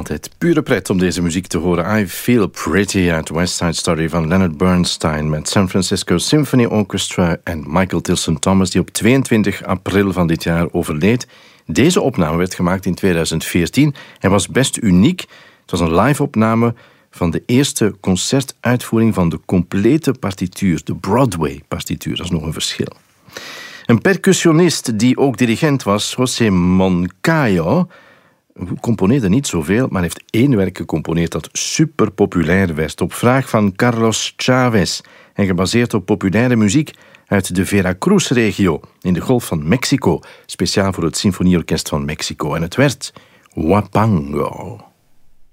Altijd pure pret om deze muziek te horen. I Feel Pretty uit West Side Story van Leonard Bernstein met San Francisco Symphony Orchestra en Michael Tilson Thomas, die op 22 april van dit jaar overleed. Deze opname werd gemaakt in 2014 en was best uniek. Het was een live-opname van de eerste concertuitvoering van de complete partituur, de Broadway-partituur. Dat is nog een verschil. Een percussionist die ook dirigent was, José Moncayo, componeerde niet zoveel, maar heeft één werk gecomponeerd dat super populair werd op vraag van Carlos Chavez en gebaseerd op populaire muziek uit de Veracruz-regio in de Golf van Mexico, speciaal voor het Symfonieorkest van Mexico. En het werd Huapango.